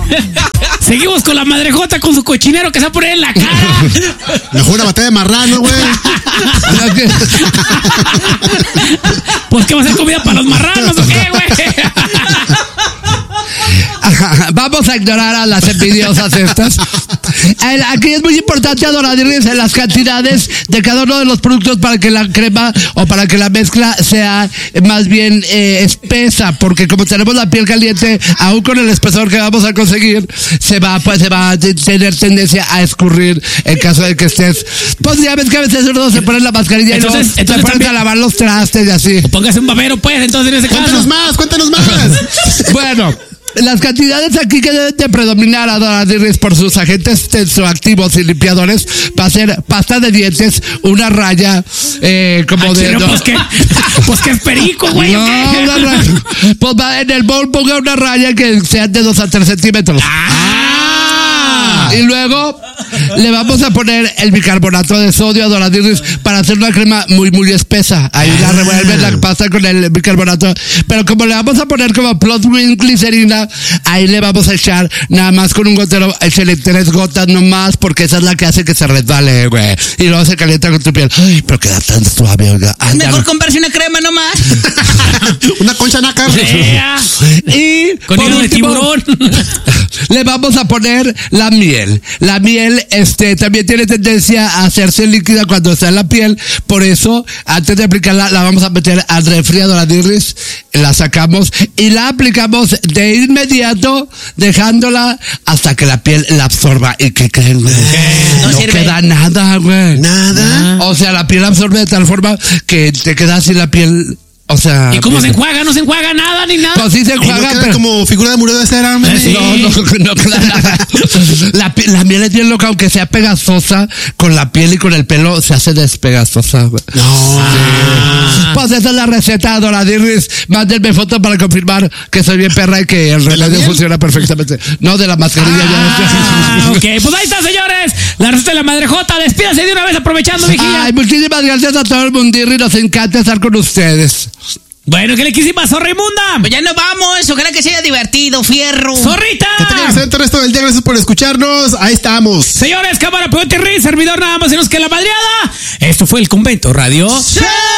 Seguimos con la madrejota con su cochinero que se va a poner en la cara. Mejor una batalla de marrano, güey. Pues ¿qué va a ser comida para los marranos o qué, güey? Vamos a ignorar a las envidiosas estas. Aquí es muy importante, Adoradirris, en las cantidades de cada uno de los productos para que la crema o para que la mezcla sea más bien espesa, porque como tenemos la piel caliente, aún con el espesor que vamos a conseguir, se va a tener tendencia a escurrir en caso de que estés. Pues ya ves que a veces uno se pone la mascarilla entonces y se pone a lavar los trastes y así. Póngase un babero, pues, entonces en ese caso. Cuéntanos más. Bueno, las cantidades aquí que deben de predominar, Adoradirris, por sus agentes tensoactivos y limpiadores, va a ser pasta de dientes, una raya como de... Pues que es perico, güey. No, una raya. Pues va en el bowl, ponga una raya que sea de 2 a 3 centímetros. Y luego le vamos a poner el bicarbonato de sodio, Adoradirris, para hacer una crema muy, muy espesa. Ahí la revuelven la pasta con el bicarbonato. Pero como le vamos a poner como plot green glicerina, ahí le vamos a echar nada más con un gotero, échale 3 gotas nomás, porque esa es la que hace que se resbale, güey. Y luego se calienta con tu piel. Ay, pero queda tan suave, oiga. Es mejor comprarse una crema nomás. Una concha naca. Y con por hilo de último, tiburón. le vamos a poner la miel. La miel también tiene tendencia a hacerse líquida cuando está en la piel. Por eso, antes de aplicarla, la vamos a meter al refri, Adoradirris. La sacamos y la aplicamos de inmediato, dejándola hasta que la piel la absorba. ¿Y qué creen, güey? No queda nada, güey. ¿Nada? O sea, la piel absorbe de tal forma que te queda así la piel... O sea, ¿y cómo se enjuaga? No se enjuaga nada ni nada. Pues sí se enjuaga, ¿No queda pero como figura de muro de cera? Sí. no queda nada. La miel es bien loca, aunque sea pegajosa, con la piel y con el pelo se hace despegajosa. No. Sí. Pues esa es la receta, Adoradirris. Mándenme foto para confirmar que soy bien perra y que el remedio funciona perfectamente. No, de la mascarilla. Ok, pues ahí está, señores. La receta de la madrejota. Despídase de una vez aprovechando, vigía. Ay, muchísimas gracias a todo el mundirri. Nos encanta estar con ustedes. Bueno, ¿qué le quisimos, zorra inmunda? Pues ya nos vamos. Ojalá que sea divertido, fierro. ¡Zorrita! Que tengan excelente resto del día. Gracias por escucharnos. Ahí estamos. Señores, cámara, pegote, servidor, nada más y menos que la madreada. Esto fue el Convento Radio. ¡Sí!